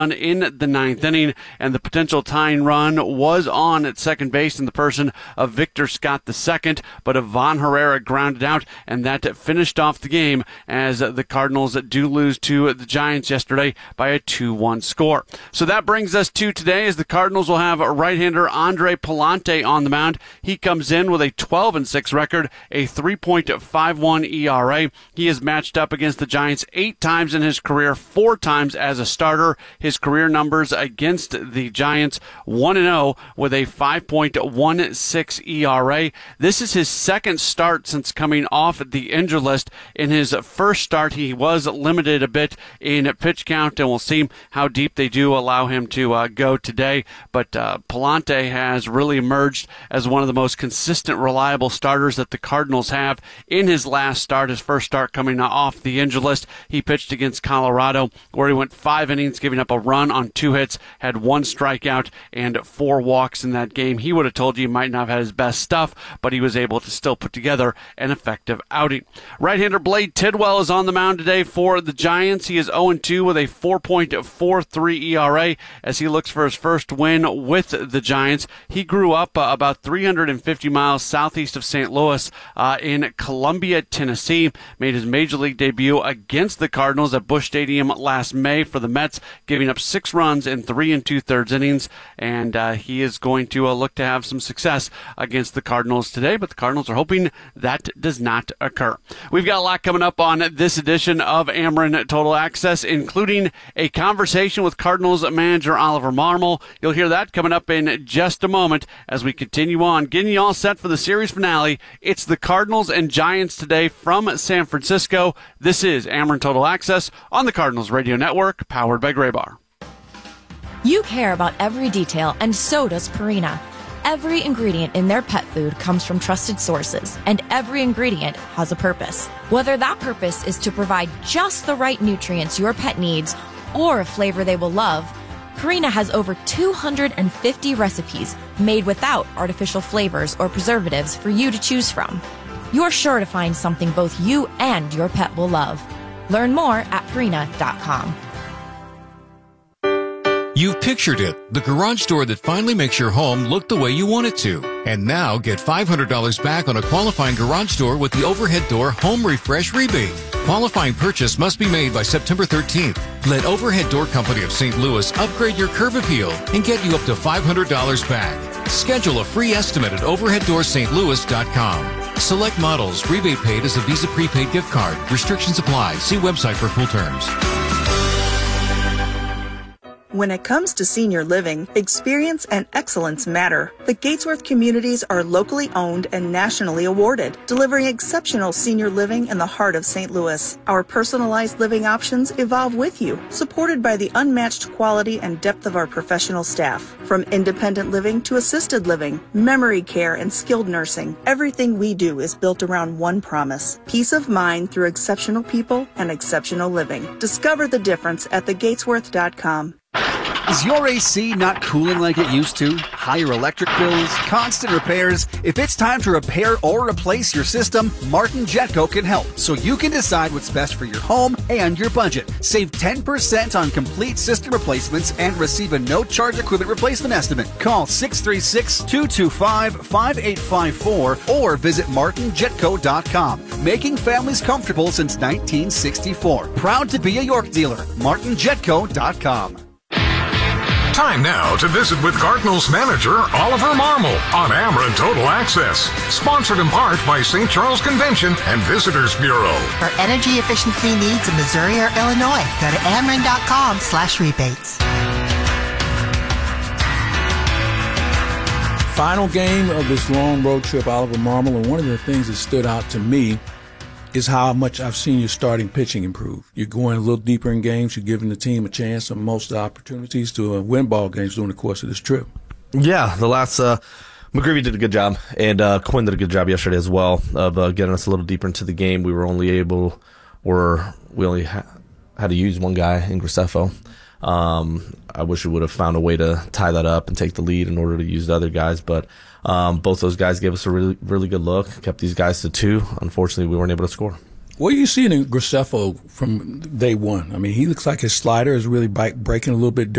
in the ninth inning, and the potential tying run was on at second base in the person of Victor Scott II, but Ivan Herrera grounded out, and that finished off the game as the Cardinals do lose to the Giants yesterday by a 2-1 score. So that brings us to today, as the Cardinals will have right-hander Andre Pallante on the mound. He comes in with a 12-6 record, a 3.51 ERA. He is matched up against the Giants 8 times in his career, 4 times as a starter. His career numbers against the Giants, 1-0 with a 5.16 ERA. This is his second start since coming off the injured list. In his first start, he was limited a bit in pitch count, and we'll see how deep they do allow him to go today. But Pallante has really emerged as one of the most consistent, reliable starters that the Cardinals have. In his last start, his first start coming off the injured list, he pitched against Colorado, where he went 5 innings, giving up a run on 2 hits, had 1 strikeout and 4 walks in that game. He would have told you he might not have had his best stuff, but he was able to still put together an effective outing. Right-hander Blade Tidwell is on the mound today for the Giants. He is 0-2 with a 4.43 ERA as he looks for his first win with the Giants. He grew up about 350 miles southeast of St. Louis in Columbia, Tennessee. Made his major league debut against the Cardinals at Busch Stadium last May for the Mets, giving up 6 runs in 3 2/3 innings, and he is going to look to have some success against the Cardinals today, but the Cardinals are hoping that does not occur. We've got a lot coming up on this edition of Ameren Total Access, including a conversation with Cardinals manager Oliver Marmol. You'll hear that coming up in just a moment as we continue on, getting you all set for the series finale. It's the Cardinals and Giants today from San Francisco. This is Ameren Total Access on the Cardinals Radio Network, powered by Graybar. You care about every detail, and so does Purina. Every ingredient in their pet food comes from trusted sources, and every ingredient has a purpose. Whether that purpose is to provide just the right nutrients your pet needs or a flavor they will love, Purina has over 250 recipes made without artificial flavors or preservatives for you to choose from. You're sure to find something both you and your pet will love. Learn more at Purina.com. You've pictured it, the garage door that finally makes your home look the way you want it to. And now get $500 back on a qualifying garage door with the Overhead Door Home Refresh Rebate. Qualifying purchase must be made by September 13th. Let Overhead Door Company of St. Louis upgrade your curb appeal and get you up to $500 back. Schedule a free estimate at overheaddoorstlouis.com. Select models. Rebate paid as a Visa prepaid gift card. Restrictions apply. See website for full terms. When it comes to senior living, experience and excellence matter. The Gatesworth communities are locally owned and nationally awarded, delivering exceptional senior living in the heart of St. Louis. Our personalized living options evolve with you, supported by the unmatched quality and depth of our professional staff. From independent living to assisted living, memory care, and skilled nursing, everything we do is built around one promise: peace of mind through exceptional people and exceptional living. Discover the difference at thegatesworth.com. Is your AC not cooling like it used to? Higher electric bills? Constant repairs? If it's time to repair or replace your system, Martin Jetco can help, so you can decide what's best for your home and your budget. Save 10% on complete system replacements and receive a no-charge equipment replacement estimate. Call 636-225-5854 or visit martinjetco.com. Making families comfortable since 1964. Proud to be a York dealer. martinjetco.com. Time now to visit with Cardinals manager Oliver Marmol on Ameren Total Access. Sponsored in part by St. Charles Convention and Visitors Bureau. For energy efficiency needs in Missouri or Illinois, go to Ameren.com/rebates. Final game of this long road trip, Oliver Marmol, and one of the things that stood out to me is how much I've seen your starting pitching improve. You're going a little deeper in games. You're giving the team a chance on most opportunities to win ball games during the course of this trip. Yeah, the last McGreevy did a good job, and Quinn did a good job yesterday as well of getting us a little deeper into the game. We only had to use one guy in Graceffo. I wish we would have found a way to tie that up and take the lead in order to use the other guys, but both those guys gave us a really, really good look, kept these guys to 2. Unfortunately, we weren't able to score. What are you seeing in Graceffo from day one? I mean, he looks like his slider is really breaking a little bit